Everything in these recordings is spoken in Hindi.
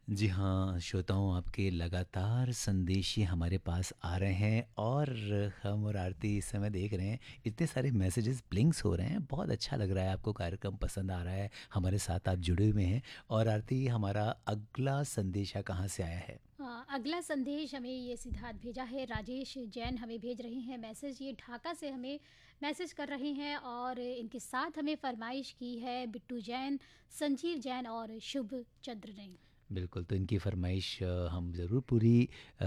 जी हाँ, श्रोताओं आपके लगातार संदेश ही हमारे पास आ रहे हैं और हम और आरती इस समय देख रहे हैं इतने सारे मैसेजेस ब्लिंक्स हो रहे हैं। बहुत अच्छा लग रहा है, आपको कार्यक्रम पसंद आ रहा है, हमारे साथ आप जुड़े हुए हैं। और आरती, हमारा अगला संदेशा कहाँ से आया है? अगला संदेश हमें ये सिद्धार्थ भेजा है। राजेश जैन हमें भेज रहे हैं मैसेज, ये ढाका से हमें मैसेज कर रहे हैं और इनके साथ हमें फरमाइश की है बिट्टू जैन, संजीव जैन और शुभ चंद्र ने। बिल्कुल, तो इनकी फ़रमाइश हम ज़रूर पूरी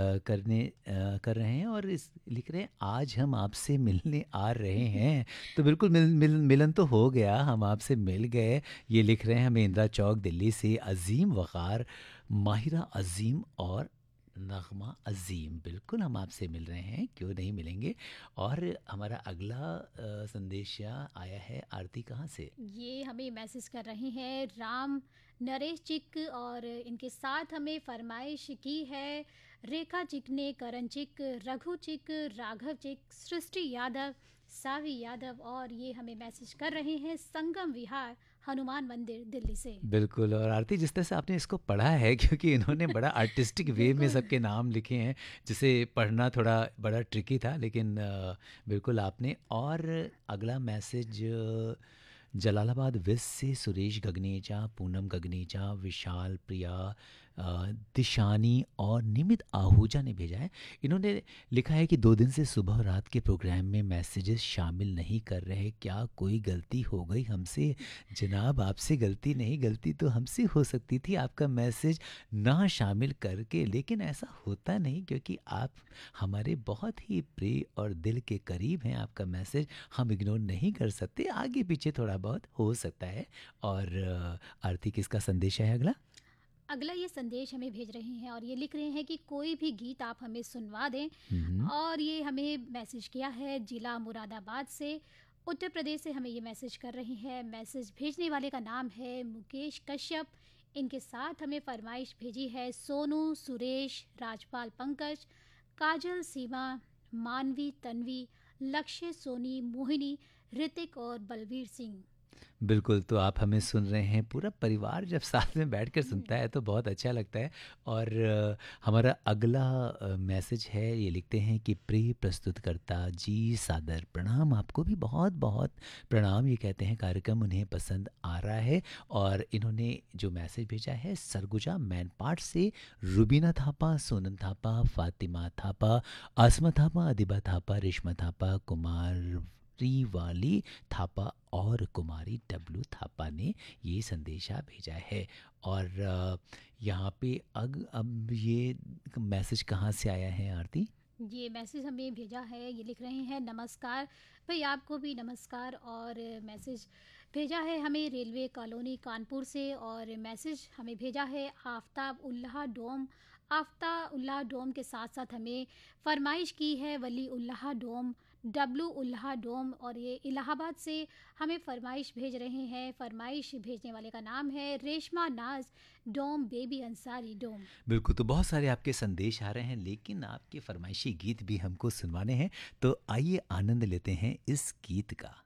कर रहे हैं और इस लिख रहे हैं आज हम आपसे मिलने आ रहे हैं। तो बिल्कुल मिलन तो हो गया, हम आपसे मिल गए। ये लिख रहे हैं हमें इंदिरा चौक दिल्ली से अज़ीम वक़ार, माहिरा अज़ीम और नग़मा अज़ीम। बिल्कुल हम आपसे मिल रहे हैं, क्यों नहीं मिलेंगे। और हमारा अगला संदेशा आया है आरती कहाँ से? ये हमें मैसेज कर रहे हैं राम नरेश चिक और इनके साथ हमें फरमाइश की है रेखा चिक ने, करण चिक, रघु चिक, राघव चिक, सृष्टि यादव, सावी यादव और ये हमें मैसेज कर रहे हैं संगम विहार हनुमान मंदिर दिल्ली से। बिल्कुल। और आरती, जिस तरह से आपने इसको पढ़ा है क्योंकि इन्होंने बड़ा आर्टिस्टिक वे में बिल्कुल। सबके नाम लिखे हैं, जिसे पढ़ना थोड़ा बड़ा ट्रिकी था, लेकिन बिल्कुल आपने। और अगला मैसेज जलालाबाद वेस्ट से सुरेश गगनेचा, पूनम गगनेचा, विशाल प्रिया, दिशानी और निमित आहूजा ने भेजा है। इन्होंने लिखा है कि 2 दिन से सुबह और रात के प्रोग्राम में मैसेजेस शामिल नहीं कर रहे, क्या कोई गलती हो गई हमसे? जनाब, आपसे गलती नहीं, गलती तो हमसे हो सकती थी आपका मैसेज ना शामिल करके, लेकिन ऐसा होता नहीं क्योंकि आप हमारे बहुत ही प्रिय और दिल के करीब हैं। आपका मैसेज हम इग्नोर नहीं कर सकते, आगे पीछे थोड़ा बहुत हो सकता है। और आरती, किसका संदेश है अगला? अगला ये संदेश हमें भेज रहे हैं और ये लिख रहे हैं कि कोई भी गीत आप हमें सुनवा दें। हम्म। और ये हमें मैसेज किया है जिला मुरादाबाद से, उत्तर प्रदेश से हमें ये मैसेज कर रहे हैं। मैसेज भेजने वाले का नाम है मुकेश कश्यप। इनके साथ हमें फरमाइश भेजी है सोनू, सुरेश, राजपाल पंकज, काजल, सीमा, मानवी, तन्वी, लक्ष्य, सोनी, मोहिनी, ऋतिक और बलवीर सिंह। बिल्कुल, तो आप हमें सुन रहे हैं, पूरा परिवार जब साथ में बैठकर सुनता है तो बहुत अच्छा लगता है। और हमारा अगला मैसेज है, ये लिखते हैं कि प्रिय प्रस्तुतकर्ता जी, सादर प्रणाम। आपको भी बहुत बहुत प्रणाम। ये कहते हैं कार्यक्रम उन्हें पसंद आ रहा है। और इन्होंने जो मैसेज भेजा है सरगुजा मैनपाट से, रुबीना थापा, सोनम थापा, फातिमा थापा, आसमा थापा, अदिबा थापा, रेशमा थापा, कुमार वाली थापा और कुमारी डब्लू थापा ने ये संदेशा भेजा है। और यहाँ पे अब ये मैसेज कहाँ से आया है आरती? ये मैसेज हमें भेजा है, ये लिख रहे हैं नमस्कार भाई, आपको भी नमस्कार। और मैसेज भेजा है हमें रेलवे कॉलोनी कानपुर से और मैसेज हमें भेजा है आफ्ताब उल्लाह डोम। आफ्ताब उल्लाह डोम के साथ साथ हमें फरमाइश की है वली उल्लाह डोम, डब्लू उल्लाह डोम और ये इलाहाबाद से हमें फरमाइश भेज रहे हैं। फरमाइश भेजने वाले का नाम है रेशमा नाज डोम, बेबी अंसारी डोम। बिल्कुल, तो बहुत सारे आपके संदेश आ रहे हैं, लेकिन आपके फरमाइशी गीत भी हमको सुनवाने हैं। तो आइए आनंद लेते हैं इस गीत का।